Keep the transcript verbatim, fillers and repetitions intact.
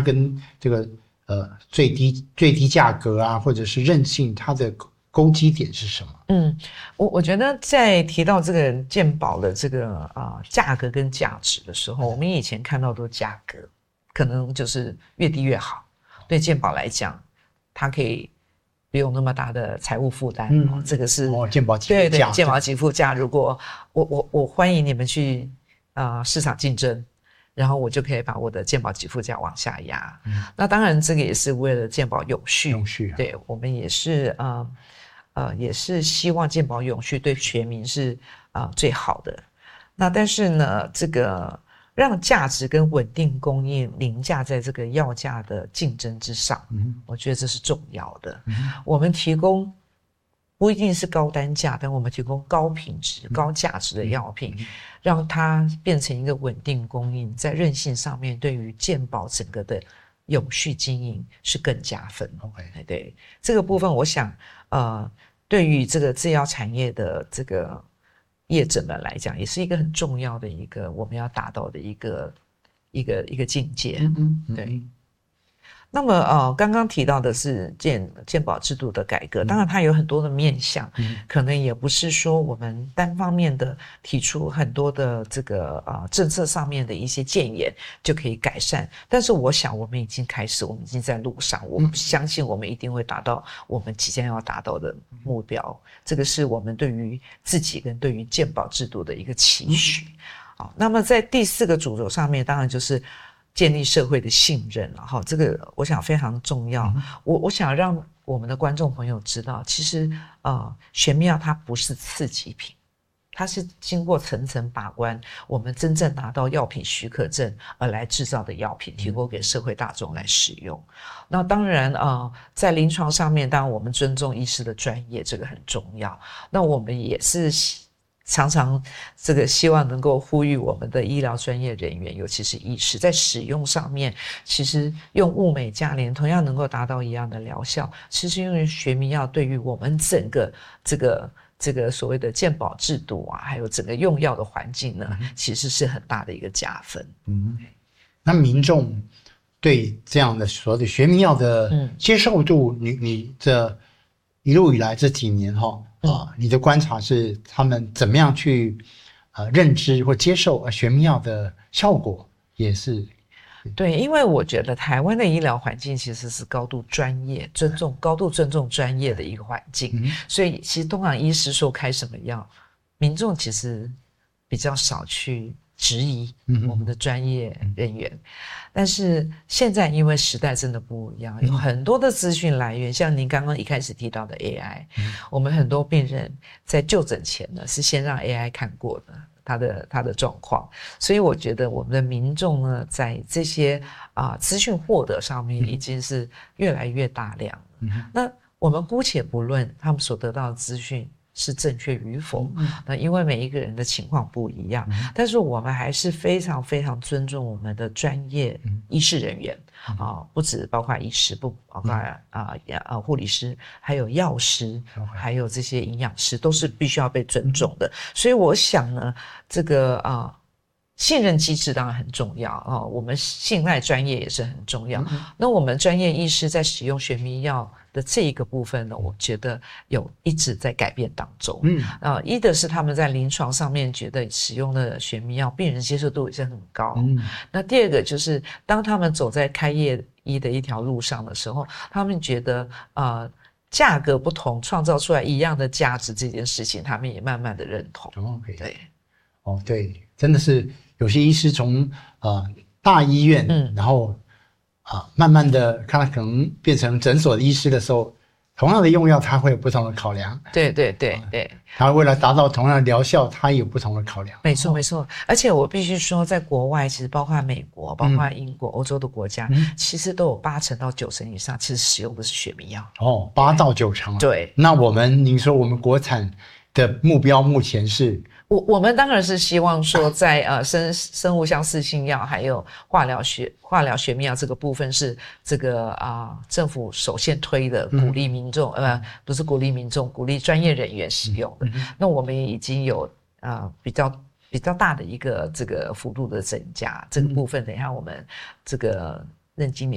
跟这个呃最低最低价格啊，或者是韧性，它的勾稽点是什么？ 嗯，我我觉得在提到这个健保的这个啊、呃、价格跟价值的时候，我们以前看到都是价格，可能就是越低越好。对健保来讲，它可以不用那么大的财务负担。嗯，哦、这个是哦，健保给付对价， 对，健保给付价。如果我我我欢迎你们去啊、呃、市场竞争。然后我就可以把我的健保给付价往下压。嗯，那当然这个也是为了健保永续。 永续、啊， 对，我们也是呃呃也是希望健保永续对全民是啊、呃、最好的。那但是呢，这个让价值跟稳定供应凌驾在这个药价的竞争之上，嗯，我觉得这是重要的。嗯，我们提供不一定是高单价，但我们提供高品质、嗯、高价值的药品，嗯，让它变成一个稳定供应，在韧性上面对于健保整个的永续经营是更加分。 OK， 对这个部分，我想呃，对于这个制药产业的这个业者们来讲，也是一个很重要的一个我们要达到的一个一个一个境界。嗯嗯，对。那么呃，刚刚提到的是健健保制度的改革，当然它有很多的面向，嗯，可能也不是说我们单方面的提出很多的这个呃政策上面的一些建言就可以改善。但是我想我们已经开始，我们已经在路上，我们相信我们一定会达到我们即将要达到的目标。这个是我们对于自己跟对于健保制度的一个期许。好，那么在第四个主轴上面，当然就是建立社会的信任了哈，这个我想非常重要。嗯、我我想让我们的观众朋友知道，其实呃，玄妙它不是次级品，它是经过层层把关，我们真正拿到药品许可证而来制造的药品，提供给社会大众来使用。嗯、那当然呃，在临床上面，当然我们尊重医师的专业，这个很重要。那我们也是常常这个希望能够呼吁我们的医疗专业人员，尤其是医师，在使用上面，其实用物美价廉，同样能够达到一样的疗效。其实因为学名药对于我们整个这个这个所谓的健保制度啊，还有整个用药的环境呢，嗯、其实是很大的一个加分。嗯， 那民众对这样的所谓的学名药的接受度，嗯、你你这一路以来这几年哈。啊，你的观察是他们怎么样去呃认知或接受呃学名药的效果，也是对，因为我觉得台湾的医疗环境其实是高度专业、尊重、高度尊重专业的一个环境，嗯、所以其实通常医师说开什么药，民众其实比较少去质疑我们的专业人员。嗯、但是现在因为时代真的不一样，有很多的资讯来源，像您刚刚一开始提到的 A I，嗯、我们很多病人在就诊前呢是先让 A I 看过的他的他的状况，所以我觉得我们的民众呢在这些啊资讯获得上面已经是越来越大量了。嗯、那我们姑且不论他们所得到的资讯是正确与否，嗯、那因为每一个人的情况不一样，嗯、但是我们还是非常非常尊重我们的专业医事人员，嗯、啊，不止包括医师，不包括啊啊护理师，还有药师，嗯、还有这些营养师，都是必须要被尊重的。嗯、所以我想呢，这个啊。信任机制当然很重要啊，我们信赖专业也是很重要。嗯、那我们专业医师在使用学名药的这一个部分呢，我觉得有一直在改变当中。嗯，啊，一的是他们在临床上面觉得使用的学名药病人接受度也是很高。嗯，那第二个就是当他们走在开业医的一条路上的时候，他们觉得啊。呃价格不同，创造出来一样的价值这件事情，他们也慢慢的认同。 哦， 对， 哦，对，真的是有些医师从呃大医院，嗯，然后啊、呃、慢慢的看他可能变成诊所的医师的时候，同样的用药他会有不同的考量。 对对对对，呃、 他为了达到同样的疗效，他有不同的考量。 没错没错，而且我必须说，在国外，其实包括美国、包括英国、欧、嗯、洲的国家，嗯、其实都有八成到九成以上，其实使用的是学名药。 哦，八到九成、啊。 对， 那我们您说我们国产的目标目前是？ 我我们当然是希望说在，在呃生生物相似性药还有化疗学化疗学名药这个部分是这个啊、呃、政府首先推的，鼓励民众、嗯、呃不是鼓励民众，鼓励专业人员使用的。嗯嗯、那我们已经有啊、呃、比较比较大的一个这个幅度的增加，这个部分等一下我们这个任经理